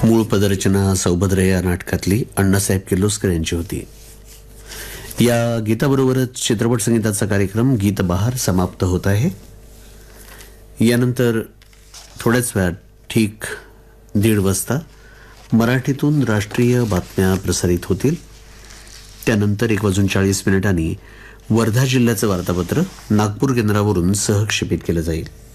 मूळ पदरचना सौभद्र या नाटकातली अण्णासाहेब किर्लोस्कर यांची होती. या गीताबरोबरच चित्रपट संगीताचा कार्यक्रम गीत बहार समाप्त होत आहे. यानंतर थोड्याच वेळात ठीक 1:30 वाजता मराठीतून राष्ट्रीय बातम्या प्रसारित होतील. त्यानंतर 1:40 वर्धा जिल्ह्याचं वार्तापत्र नागपूर केंद्रावरून सहक्षेपित केलं जाईल.